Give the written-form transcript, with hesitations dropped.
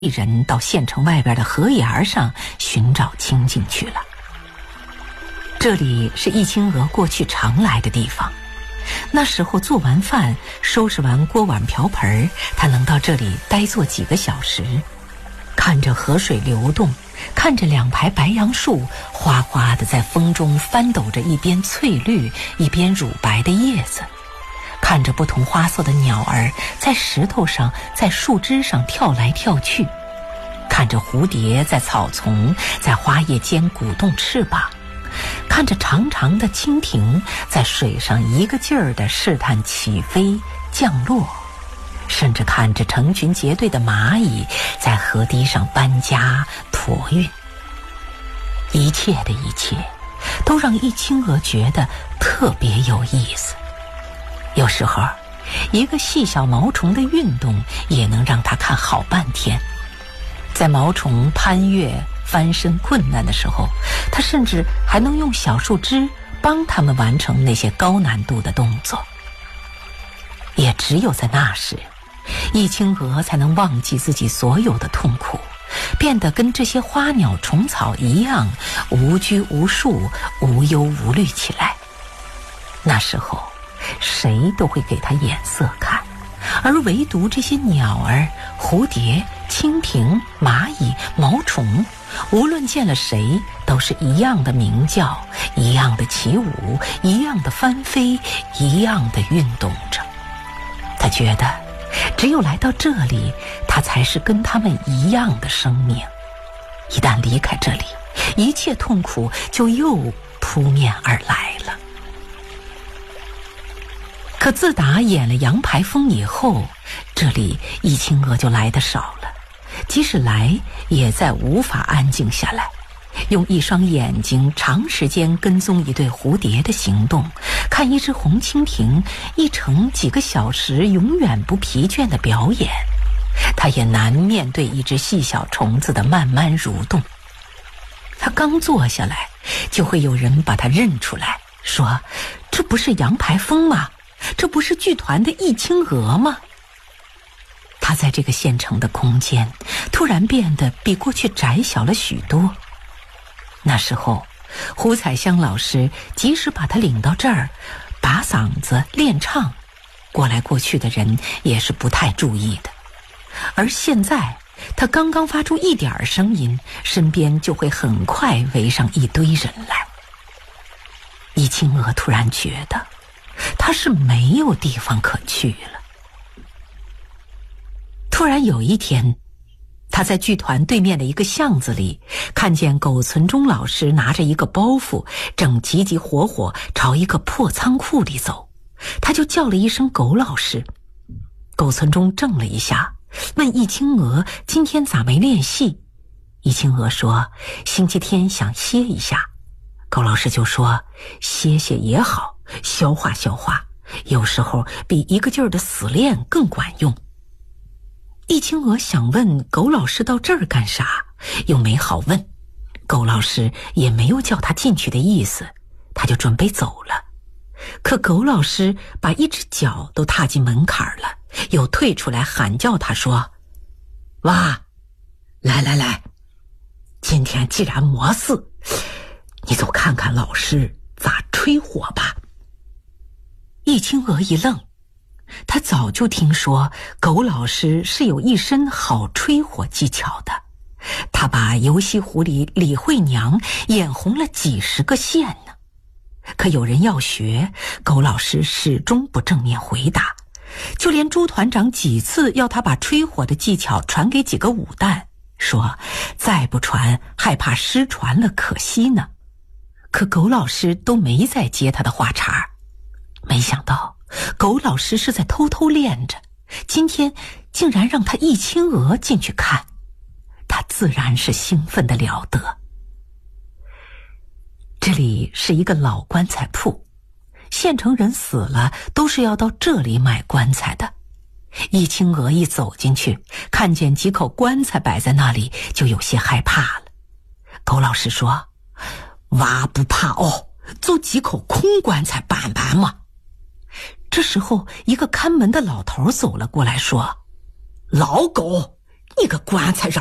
人到县城外边的河沿上寻找清静去了。这里是易清娥过去常来的地方，那时候做完饭收拾完锅碗瓢盆，他能到这里待坐几个小时，看着河水流动，看着两排白杨树哗哗地在风中翻抖着一边翠绿一边乳白的叶子，看着不同花色的鸟儿在石头上在树枝上跳来跳去，看着蝴蝶在草丛在花叶间鼓动翅膀，看着长长的蜻蜓在水上一个劲儿地试探起飞降落，甚至看着成群结队的蚂蚁在河堤上搬家驮运。一切的一切都让易清娥觉得特别有意思。有时候一个细小毛虫的运动也能让他看好半天。在毛虫攀越翻身困难的时候，他甚至还能用小树枝帮他们完成那些高难度的动作。也只有在那时，易清娥才能忘记自己所有的痛苦，变得跟这些花鸟虫草一样无拘无束无忧无虑起来。那时候谁都会给他眼色看，而唯独这些鸟儿、蝴蝶、蜻蜓、蚂蚁、毛虫，无论见了谁都是一样的鸣叫，一样的起舞，一样的翻飞，一样的运动着。他觉得只有来到这里，他才是跟他们一样的生命。一旦离开这里，一切痛苦就又扑面而来了。可自打演了杨排风以后，这里易清娥就来得少了，即使来也再无法安静下来，用一双眼睛长时间跟踪一对蝴蝶的行动，看一只红蜻蜓一程几个小时永远不疲倦的表演，他也难面对一只细小虫子的慢慢蠕动。他刚坐下来，就会有人把他认出来，说：“这不是杨排风吗？这不是剧团的易清娥吗？”他在这个县城的空间突然变得比过去窄小了许多。那时候胡彩香老师即使把他领到这儿拔嗓子练唱，过来过去的人也是不太注意的。而现在他刚刚发出一点声音，身边就会很快围上一堆人来。易清娥突然觉得他是没有地方可去了。突然有一天，他在剧团对面的一个巷子里看见苟存中老师拿着一个包袱，正急急火火朝一个破仓库里走，他就叫了一声苟老师。苟存中怔了一下，问易清娥今天咋没练戏。易清娥说星期天想歇一下。苟老师就说歇歇也好，消化消化，有时候比一个劲儿的死练更管用。易清娥想问苟老师到这儿干啥，又没好问，苟老师也没有叫他进去的意思，他就准备走了。可苟老师把一只脚都踏进门槛了，又退出来喊叫他说：“哇，来来来，今天既然没事，你就看看老师咋吹火吧。”易清娥一愣，他早就听说苟老师是有一身好吹火技巧的，他把游戏湖里李慧娘演红了几十个线呢。可有人要学，苟老师始终不正面回答，就连朱团长几次要他把吹火的技巧传给几个武旦，说再不传害怕失传了可惜呢。可苟老师都没再接他的话茬。没想到苟老师是在偷偷练着，今天竟然让他易清娥进去看，他自然是兴奋得了得。这里是一个老棺材铺，县城人死了都是要到这里买棺材的。易清娥一走进去，看见几口棺材摆在那里，就有些害怕了。苟老师说：“娃不怕哦，就几口空棺材板板嘛。”这时候一个看门的老头走了过来说：“老狗， 你个棺材